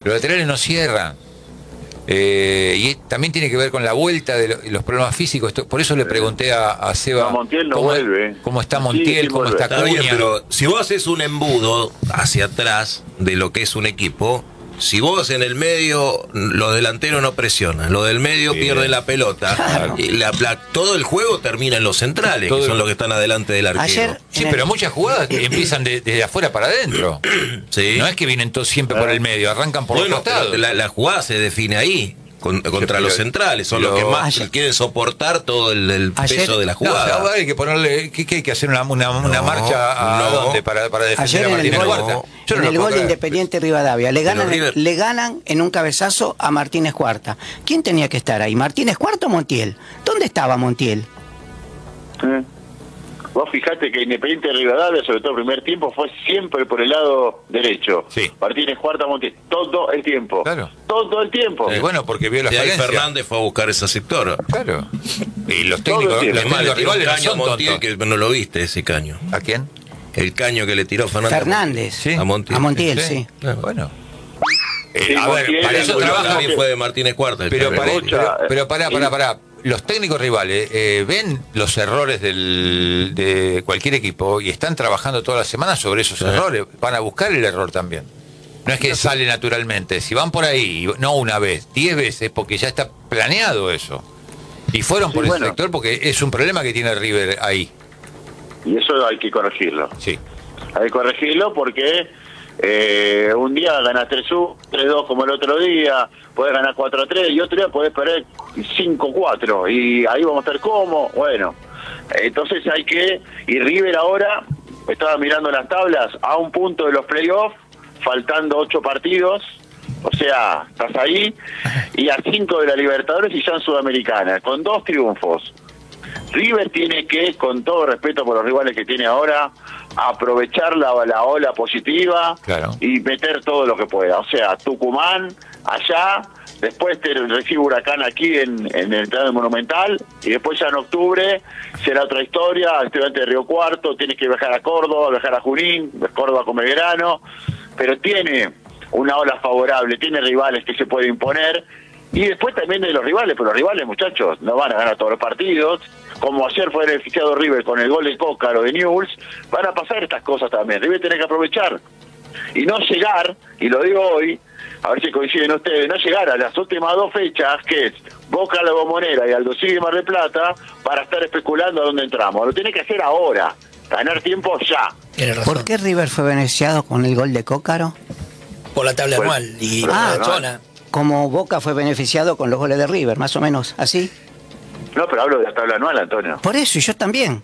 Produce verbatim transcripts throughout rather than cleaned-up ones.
Los laterales no cierran. Eh, y también tiene que ver con la vuelta de lo, los problemas físicos. Esto, por eso le pregunté a, a Seba no, Montiel no cómo, vuelve. cómo está Montiel, sí, cómo vuelve. está Está bien, Acuña. pero si vos haces un embudo hacia atrás de lo que es un equipo, si vos en el medio, los delanteros no presionan, los del medio Sí. pierden la pelota, Claro. y la, la- todo el juego termina en los centrales, Todo que el- son los que están adelante del arquero. Ayer, Sí, en pero el- muchas jugadas empiezan de- desde afuera para adentro. Sí. No es que vienen todos siempre por el medio, arrancan por Bueno, los costados. pero la, la jugada se define ahí, con- contra pero- los centrales, son pero- los que más Ayer- quieren soportar todo el, el Ayer- peso de la No, jugada. ahora hay que ponerle. ¿Qué, qué hay que hacer? ¿Una, una, una No, marcha a no. dónde para, para defender Ayer a en el Martínez gol, Cuarta? Yo en no el lo puedo gol de creer. Independiente Rivadavia, le ganan, River- le ganan en un cabezazo a Martínez Cuarta. ¿Quién tenía que estar ahí? ¿Martínez Cuarta o Montiel? ¿Dónde estaba Montiel? ¿Eh? Vos fijate que Independiente de Rivadavia, sobre todo el primer tiempo, fue siempre por el lado derecho. Sí. Martínez Cuarta, Montiel, todo el tiempo. Claro. Todo el tiempo. Y bueno, porque vio la Y ahí falencia. Fernández fue a buscar ese sector. Claro. Y los Todo técnicos, el los tiempo. Es más, le técnicos tiró un rivales no caño a son Montiel, tontos. que no lo viste ese caño. ¿A quién? El caño que le tiró Fernández. Fernández. Sí. A Montiel. A Montiel, sí. Ah, Bueno. Eh, Sí, a ver, Montiel, para eso el trabaja. También fue de Martínez Cuarta. el Pero, carrera. para, Bocha, pero, pero pará, eh, pará, pará. Los técnicos rivales eh, ven los errores del, de cualquier equipo y están trabajando toda la semana sobre esos Sí. errores. Van a buscar el error también. No es que sale naturalmente. Si van por ahí, no una vez, diez veces, porque ya está planeado eso. Y fueron Sí, por ese bueno. sector porque es un problema que tiene River ahí. Y eso hay que corregirlo. Sí. Hay que corregirlo porque eh, un día ganas tres uno, tres dos como el otro día, podés ganar cuatro a tres y otro día podés perder cinco cuatro y ahí vamos a estar como, bueno, entonces hay que, y River ahora, estaba mirando las tablas, a un punto de los playoffs, faltando ocho partidos, o sea, estás ahí, y a cinco de la Libertadores y ya en Sudamericana, con dos triunfos. River tiene que, con todo respeto por los rivales que tiene ahora, aprovechar la, la ola positiva Claro. y meter todo lo que pueda. O sea, Tucumán, allá, después te recibe Huracán aquí en, en el Estadio Monumental, y después ya en octubre será otra historia, Estudiante de Río Cuarto, tienes que viajar a Córdoba, viajar a Junín, Córdoba con Belgrano, pero tiene una ola favorable, tiene rivales que se puede imponer, y después también de los rivales, pero los rivales, muchachos, no van a ganar todos los partidos, como ayer fue beneficiado River con el gol de Cócaro de Newell's, van a pasar estas cosas también, River tiene que aprovechar, y no llegar, y lo digo hoy, a ver si coinciden ustedes, no llegar a las últimas dos fechas, que es Boca La Bombonera y Aldo Civi Mar del Plata, para estar especulando a dónde entramos, lo tiene que hacer ahora, ganar tiempo ya. Tiene razón. ¿Por qué River fue beneficiado con el gol de Cócaro? Por la tabla Por- anual y por por la la anual. zona. Como Boca fue beneficiado con los goles de River, más o menos, ¿así? No, pero hablo de la tabla anual, Antonio. Por eso, y yo también.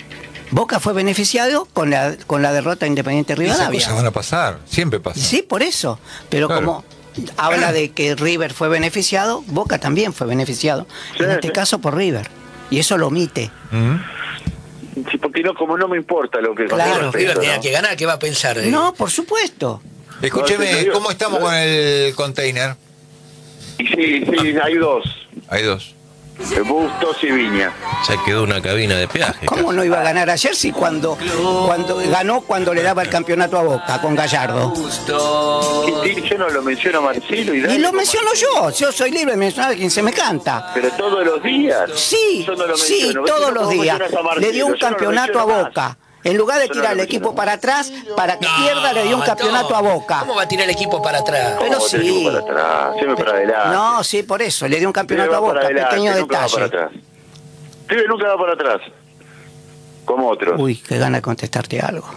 Boca fue beneficiado con la, con la derrota de Independiente Esas Rivadavia. cosas van a pasar, siempre pasan. Sí, por eso. Pero Claro. como habla de que River fue beneficiado, Boca también fue beneficiado. Sí, en este sí. caso por River. Y eso lo omite. ¿Mm? Sí, porque no, como no me importa lo que... con Claro. todo respeto, River tenía ¿no? que ganar, ¿qué va a pensar? eh? No, por supuesto. Escúcheme, No, te digo- ¿cómo estamos con el container? Y sí, sí, hay dos, Hay dos. eh, Bustos y Viña. Ya quedó una cabina de peaje. ¿Cómo casi. no iba a ganar ayer si cuando, cuando ganó cuando le daba el campeonato a Boca con Gallardo? Y, y yo no lo menciono a Marcelo y, Y Dani lo como- menciono yo. Yo soy libre de mencionar a quien se me canta. Pero todos los días. Sí, Yo no lo sí, menciono. todos ¿Viste los cómo días. mencionas a Marcelo? Le dio un Yo no lo campeonato a menciono más. Boca. En lugar de Yo no tirar lo el equipo menciono. para atrás, para que No, pierda, le dio un campeonato a Boca. ¿Cómo va a tirar el equipo para atrás? Pero ¿Cómo te sí. digo para atrás? Siempre para adelante. No, sí, por eso. Le dio un campeonato River a va Boca. para adelante, Pequeño nunca va para detalle. atrás. River nunca va para atrás. Como otros. Uy, qué gana de contestarte algo.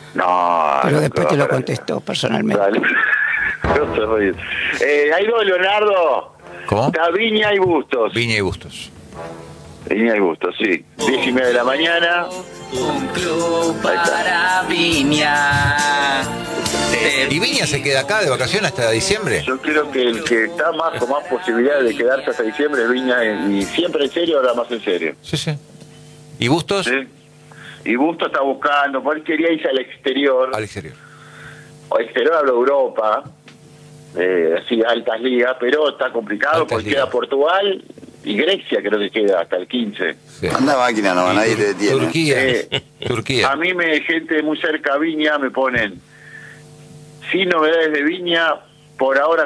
No. Pero nunca después va te lo para contesto personalmente. Dale. No se ríen. Eh, hay dos, Leonardo. ¿Cómo? Está Viña y Bustos. Viña y Bustos. Viña y Bustos, sí. Diez y media de la mañana. Un club Ahí está. para Viña. ¿Y Viña se queda acá de vacaciones hasta diciembre? Yo creo que el que está más con más posibilidades de quedarse hasta diciembre es Viña, y siempre en serio, ahora más en serio. Sí, sí. ¿Y Bustos? ¿Sí? Y Bustos está buscando, porque él quería irse al exterior. Al exterior. O exterior hablo de Europa, eh, así altas ligas, pero está complicado Altas porque ligas. queda Portugal y Grecia, creo que queda hasta el quince. Sí. Anda máquina, no, nadie te detiene. Turquía. Eh, Turquía. A mí me gente muy cerca a Viña me ponen, sin novedades de Viña, por ahora